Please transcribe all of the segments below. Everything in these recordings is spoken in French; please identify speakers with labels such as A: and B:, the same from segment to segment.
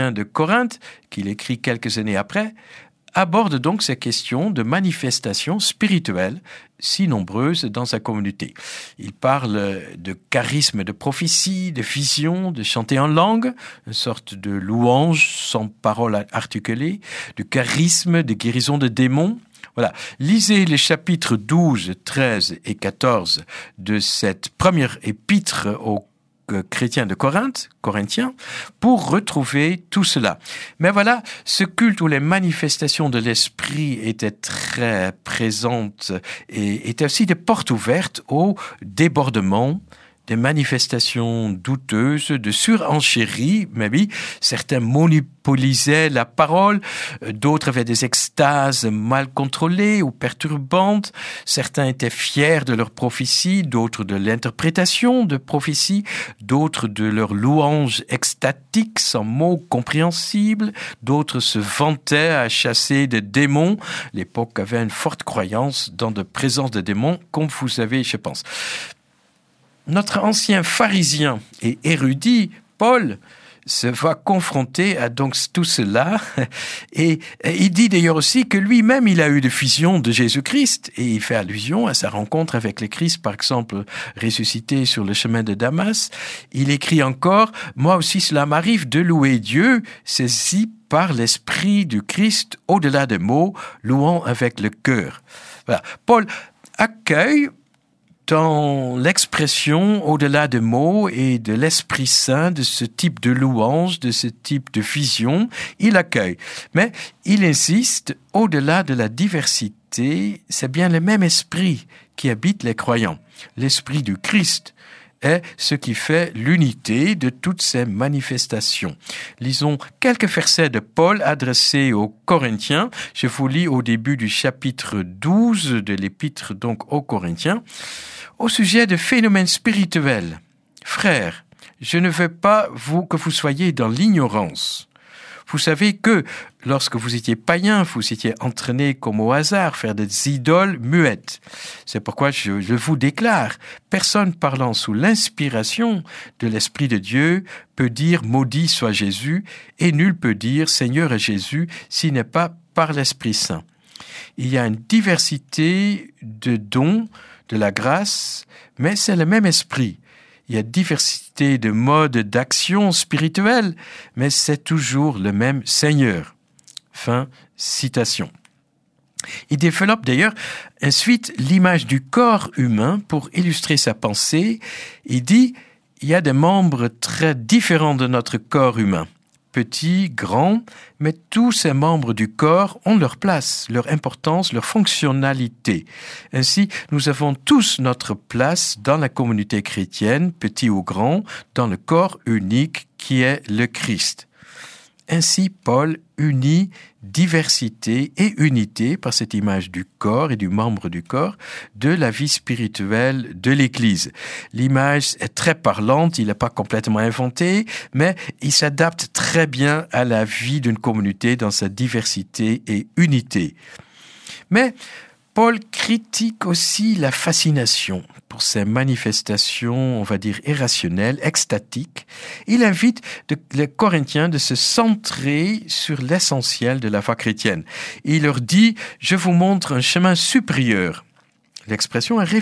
A: de Corinthe, qu'il écrit quelques années après, aborde donc ces questions de manifestations spirituelles si nombreuses dans sa communauté. Il parle de charisme de prophétie, de vision, de chanter en langue, une sorte de louange sans parole articulée, de charisme, de guérison de démons. Voilà. Lisez les chapitres 12, 13 et 14 de cette première épître aux chrétiens de Corinthe, Corinthiens, pour retrouver tout cela. Mais voilà, ce culte où les manifestations de l'esprit étaient très présentes et étaient aussi des portes ouvertes au débordement, des manifestations douteuses, de surenchérie, maybe. Certains monopolisaient la parole, d'autres avaient des extases mal contrôlées ou perturbantes. Certains étaient fiers de leur prophétie, d'autres de l'interprétation de prophétie, d'autres de leur louange extatique sans mots compréhensibles, d'autres se vantaient à chasser des démons. L'époque avait une forte croyance dans la présence de démons, comme vous savez, je pense. Notre ancien pharisien et érudit, Paul, se va confronter à donc tout cela et il dit d'ailleurs aussi que lui-même il a eu des visions de Jésus-Christ et il fait allusion à sa rencontre avec le Christ, par exemple ressuscité sur le chemin de Damas. Il écrit encore « Moi aussi cela m'arrive de louer Dieu, saisi par l'esprit du Christ au-delà des mots, louant avec le cœur. » Voilà. Paul accueille dans l'expression au-delà des mots et de l'Esprit Saint, de ce type de louange, de ce type de vision, il accueille. Mais il insiste, au-delà de la diversité, c'est bien le même esprit qui habite les croyants. L'esprit du Christ est ce qui fait l'unité de toutes ces manifestations. Lisons quelques versets de Paul adressés aux Corinthiens. Je vous lis au début du chapitre 12 de l'épître donc aux Corinthiens. Au sujet de phénomènes spirituels, frères, je ne veux pas que vous soyez dans l'ignorance. Vous savez que, lorsque vous étiez païens, vous étiez entraînés comme au hasard, faire des idoles muettes. C'est pourquoi je vous déclare, personne parlant sous l'inspiration de l'Esprit de Dieu peut dire « Maudit soit Jésus » et nul peut dire « Seigneur est Jésus » s'il n'est pas par l'Esprit Saint. Il y a une diversité de dons, de la grâce, mais c'est le même esprit. Il y a diversité de modes d'action spirituelle, mais c'est toujours le même Seigneur. Fin citation. Il développe d'ailleurs ensuite l'image du corps humain pour illustrer sa pensée. Il dit, il y a des membres très différents de notre corps humain. Petits, grands, mais tous ces membres du corps ont leur place, leur importance, leur fonctionnalité. Ainsi, nous avons tous notre place dans la communauté chrétienne, petits ou grands, dans le corps unique qui est le Christ. Ainsi, Paul unit diversité et unité par cette image du corps et du membre du corps de la vie spirituelle de l'Église. L'image est très parlante, il n'est pas complètement inventé, mais il s'adapte très bien à la vie d'une communauté dans sa diversité et unité. Mais Paul critique aussi la fascination pour ces manifestations, on va dire, irrationnelles, extatiques. Il invite les Corinthiens de se centrer sur l'essentiel de la foi chrétienne. Il leur dit, je vous montre un chemin supérieur. L'expression est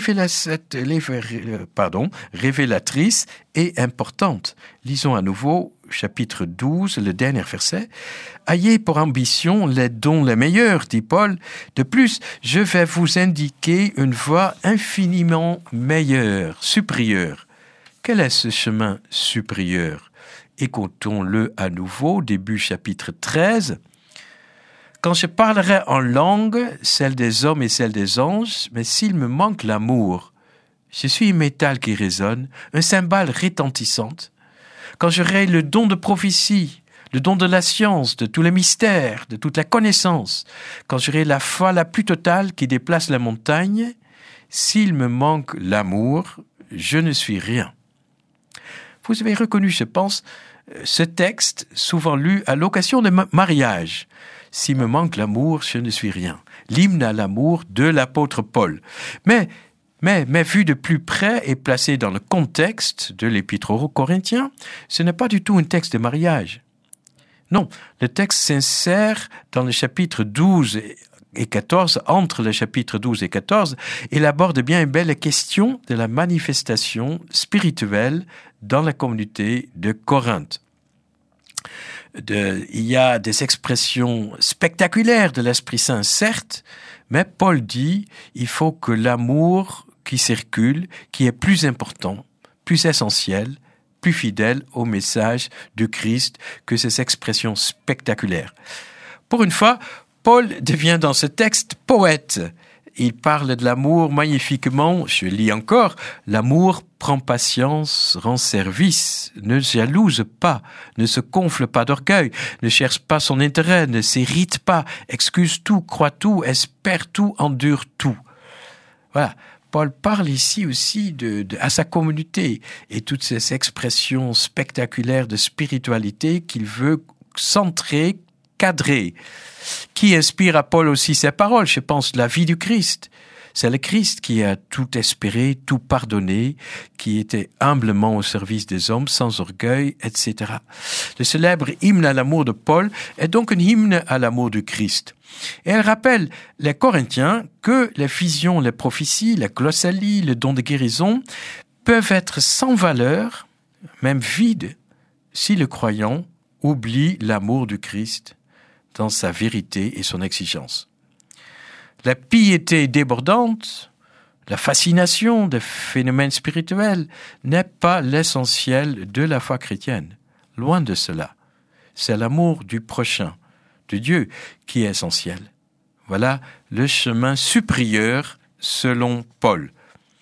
A: révélatrice et importante. Lisons à nouveau chapitre 12, le dernier verset. « Ayez pour ambition les dons les meilleurs, dit Paul. De plus, je vais vous indiquer une voie infiniment meilleure, supérieure. » Quel est ce chemin supérieur? Écoutons-le à nouveau, début chapitre 13. « Quand je parlerai en langue, celle des hommes et celle des anges, mais s'il me manque l'amour, je suis un métal qui résonne, un cymbale retentissante. Quand j'aurai le don de prophétie, le don de la science, de tous les mystères, de toute la connaissance, quand j'aurai la foi la plus totale qui déplace la montagne, s'il me manque l'amour, je ne suis rien. » Vous avez reconnu, je pense, ce texte souvent lu à l'occasion de mariage. « S'il me manque l'amour, je ne suis rien. » L'hymne à l'amour de l'apôtre Paul. Mais vu de plus près et placé dans le contexte de l'épître aux Corinthiens, ce n'est pas du tout un texte de mariage. Non, le texte s'insère dans le chapitre 12 et 14, entre le chapitre 12 et 14, il aborde bien et belle la question de la manifestation spirituelle dans la communauté de Corinthe. Il y a des expressions spectaculaires de l'Esprit Saint, certes, mais Paul dit il faut que l'amour qui circule, qui est plus important, plus essentiel, plus fidèle au message du Christ que ces expressions spectaculaires. Pour une fois, Paul devient dans ce texte poète. Il parle de l'amour magnifiquement, je lis encore, l'amour prend patience, rend service, ne jalouse pas, ne se gonfle pas d'orgueil, ne cherche pas son intérêt, ne s'irrite pas, excuse tout, croit tout, espère tout, endure tout. Voilà. Paul parle ici aussi à sa communauté et toutes ces expressions spectaculaires de spiritualité qu'il veut centrer, cadrer. Qui inspire à Paul aussi ces paroles? Je pense la vie du Christ. C'est le Christ qui a tout espéré, tout pardonné, qui était humblement au service des hommes, sans orgueil, etc. Le célèbre hymne à l'amour de Paul est donc un hymne à l'amour du Christ. Et elle rappelle les Corinthiens que les visions, les prophéties, la glossalie, le don de guérison peuvent être sans valeur, même vides, si le croyant oublie l'amour du Christ dans sa vérité et son exigence. La piété débordante, la fascination des phénomènes spirituels n'est pas l'essentiel de la foi chrétienne. Loin de cela. C'est l'amour du prochain, de Dieu, qui est essentiel. Voilà le chemin supérieur selon Paul.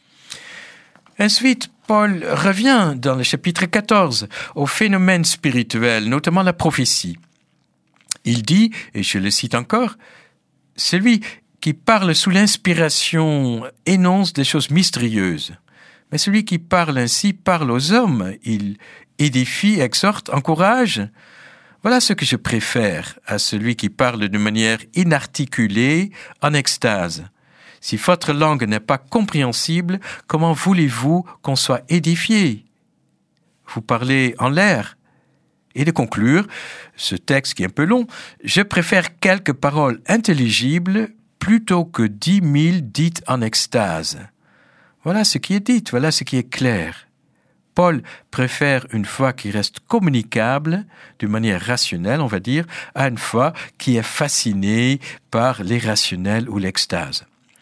A: Ensuite, Paul revient dans le chapitre 14 aux phénomènes spirituels, notamment la prophétie. Il dit, et je le cite encore, « Celui qui parle sous l'inspiration énonce des choses mystérieuses. Mais celui qui parle ainsi parle aux hommes. Il édifie, exhorte, encourage. Voilà ce que je préfère à celui qui parle de manière inarticulée, en extase. Si votre langue n'est pas compréhensible, comment voulez-vous qu'on soit édifié? Vous parlez en l'air. » Et de conclure, ce texte qui est un peu long, je préfère quelques paroles intelligibles plutôt que 10 000 dites en extase. Voilà ce qui est dit, voilà ce qui est clair. Paul préfère une foi qui reste communicable d'une manière rationnelle, on va dire, à une foi qui est fascinée par l'irrationnel ou l'extase.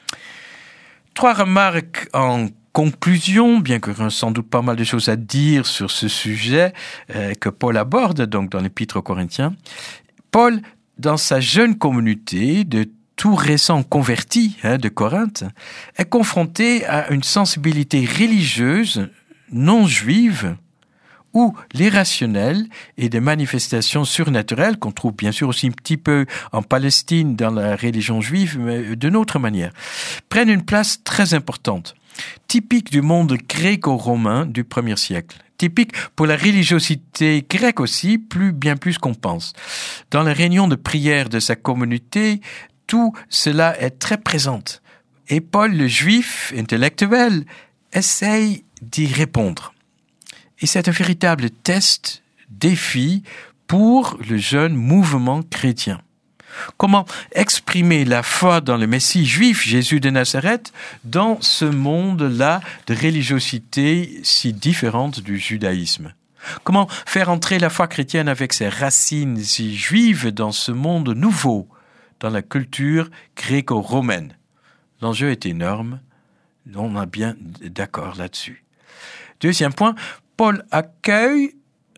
A: 3 remarques en conclusion, bien qu'il y ait sans doute pas mal de choses à dire sur ce sujet que Paul aborde donc dans l'Épître aux Corinthiens. Paul, dans sa jeune communauté de tout récents convertis de Corinthe, est confronté à une sensibilité religieuse non juive où l'irrationnel et des manifestations surnaturelles, qu'on trouve bien sûr aussi un petit peu en Palestine dans la religion juive, mais d'une autre manière, prennent une place très importante. Typique du monde gréco-romain du 1er siècle. Typique pour la religiosité grecque aussi, bien plus qu'on pense. Dans les réunions de prière de sa communauté, tout cela est très présent. Et Paul, le juif intellectuel, essaye d'y répondre. Et c'est un véritable test, défi pour le jeune mouvement chrétien. Comment exprimer la foi dans le Messie juif, Jésus de Nazareth, dans ce monde-là de religiosité si différente du judaïsme? Comment faire entrer la foi chrétienne avec ses racines si juives dans ce monde nouveau, dans la culture gréco-romaine? L'enjeu est énorme, on est bien d'accord là-dessus. Deuxième point, Paul accueille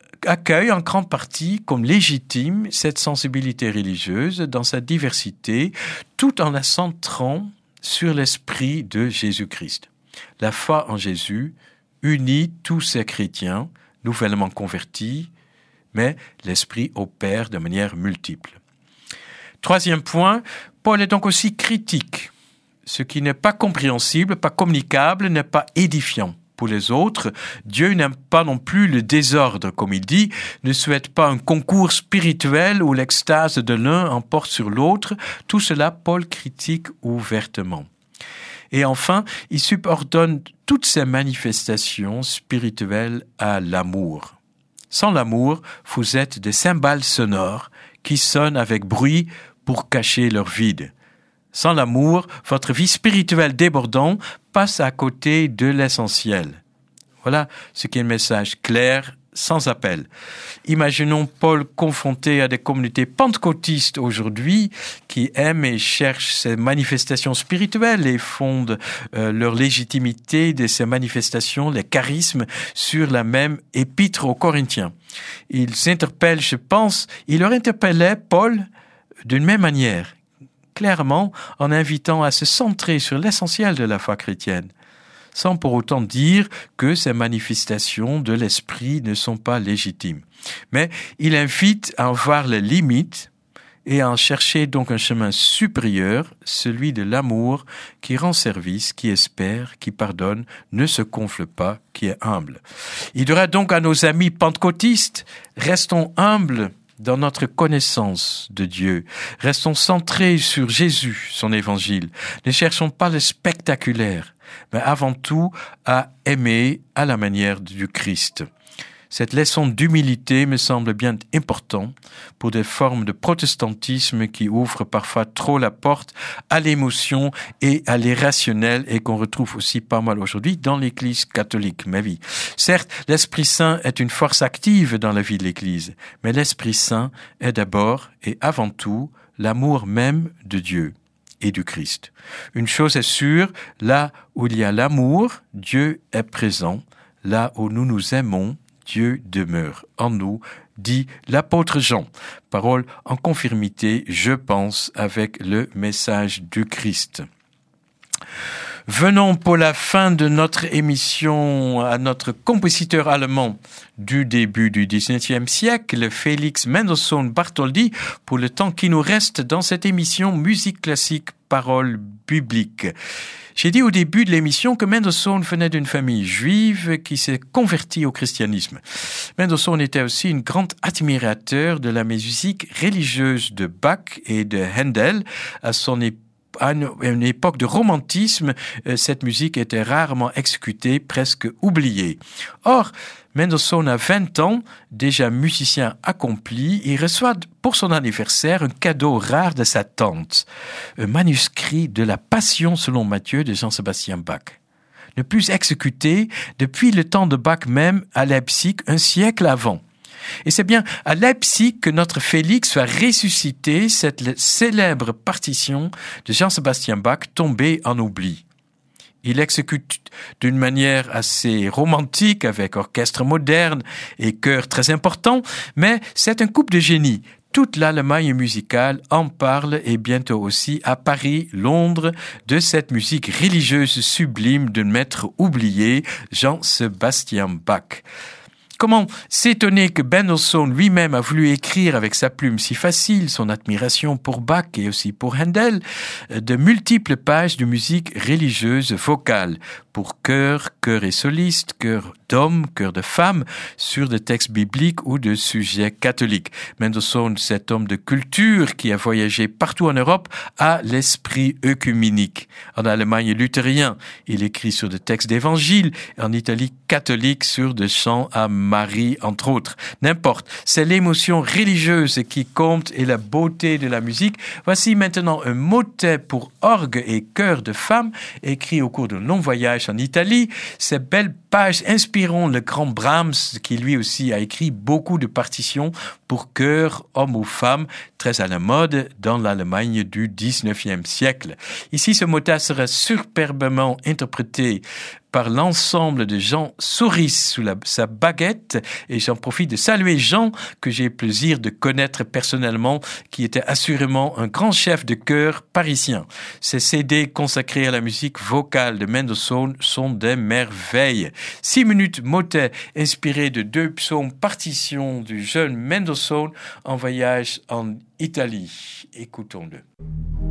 A: en grande partie comme légitime cette sensibilité religieuse dans sa diversité, tout en la centrant sur l'esprit de Jésus-Christ. La foi en Jésus unit tous ces chrétiens nouvellement convertis, mais l'esprit opère de manière multiple. Troisième point, Paul est donc aussi critique. Ce qui n'est pas compréhensible, pas communicable, n'est pas édifiant. Pour les autres, Dieu n'aime pas non plus le désordre, comme il dit, ne souhaite pas un concours spirituel où l'extase de l'un emporte sur l'autre. Tout cela, Paul critique ouvertement. Et enfin, il subordonne toutes ces manifestations spirituelles à l'amour. Sans l'amour, vous êtes des cymbales sonores qui sonnent avec bruit pour cacher leur vide. Sans l'amour, votre vie spirituelle débordante passe à côté de l'essentiel. Voilà ce qui est un message clair, sans appel. Imaginons Paul confronté à des communautés pentecôtistes aujourd'hui qui aiment et cherchent ces manifestations spirituelles et fondent leur légitimité de ces manifestations, les charismes, sur la même épître aux Corinthiens. Ils s'interpellent, je pense, ils leur interpellaient Paul d'une même manière, clairement en invitant à se centrer sur l'essentiel de la foi chrétienne, sans pour autant dire que ces manifestations de l'esprit ne sont pas légitimes. Mais il invite à en voir les limites et à en chercher donc un chemin supérieur, celui de l'amour qui rend service, qui espère, qui pardonne, ne se gonfle pas, qui est humble. Il dira donc à nos amis pentecôtistes, restons humbles dans notre connaissance de Dieu. Restons centrés sur Jésus, son évangile. Ne cherchons pas le spectaculaire, mais avant tout à aimer à la manière du Christ. Cette leçon d'humilité me semble bien importante pour des formes de protestantisme qui ouvrent parfois trop la porte à l'émotion et à l'irrationnel et qu'on retrouve aussi pas mal aujourd'hui dans l'Église catholique. Mais oui, certes, l'Esprit Saint est une force active dans la vie de l'Église, mais l'Esprit Saint est d'abord et avant tout l'amour même de Dieu et du Christ. Une chose est sûre, là où il y a l'amour, Dieu est présent. Là où nous nous aimons, Dieu demeure en nous, dit l'apôtre Jean. Parole en conformité, je pense, avec le message du Christ. Venons pour la fin de notre émission à notre compositeur allemand du début du XIXe siècle, Félix Mendelssohn Bartholdy, pour le temps qui nous reste dans cette émission Musique classique, paroles bibliques. J'ai dit au début de l'émission que Mendelssohn venait d'une famille juive qui s'est convertie au christianisme. Mendelssohn était aussi un grand admirateur de la musique religieuse de Bach et de Handel. À une époque de romantisme, cette musique était rarement exécutée, presque oubliée. Or, Mendelssohn a 20 ans, déjà musicien accompli, il reçoit pour son anniversaire un cadeau rare de sa tante, un manuscrit de la Passion selon Matthieu de Jean-Sébastien Bach. Ne plus exécuté depuis le temps de Bach même à Leipzig, un siècle avant. Et c'est bien à Leipzig que notre Félix va ressusciter cette célèbre partition de Jean-Sébastien Bach tombée en oubli. Il exécute d'une manière assez romantique avec orchestre moderne et chœur très important, mais c'est un coup de génie. Toute l'Allemagne musicale en parle et bientôt aussi à Paris, Londres, de cette musique religieuse sublime d'un maître oublié, Jean-Sébastien Bach. Comment s'étonner que Mendelssohn lui-même a voulu écrire avec sa plume si facile son admiration pour Bach et aussi pour Handel de multiples pages de musique religieuse vocale pour chœur et soliste, chœur d'hommes, chœur de femmes, sur des textes bibliques ou de sujets catholiques. Mendelssohn, cet homme de culture qui a voyagé partout en Europe, a l'esprit œcuménique. En Allemagne luthérien, il écrit sur des textes d'évangile, en Italie catholique sur des chants à Marie, entre autres. N'importe, c'est l'émotion religieuse qui compte et la beauté de la musique. Voici maintenant un motet pour orgue et chœur de femmes, écrit au cours d'un long voyage en Italie. Ces belles pages inspireront le grand Brahms, qui lui aussi a écrit beaucoup de partitions pour chœur, hommes ou femmes, très à la mode dans l'Allemagne du XIXe siècle. Ici, ce motet sera superbement interprété par l'ensemble de Jean Souris sous sa baguette, et j'en profite de saluer Jean, que j'ai le plaisir de connaître personnellement, qui était assurément un grand chef de chœur parisien. Ces CD consacrés à la musique vocale de Mendelssohn sont des merveilles. 6 minutes motet inspiré de 2 psaumes partitions du jeune Mendelssohn en voyage en Italie. Écoutons-le.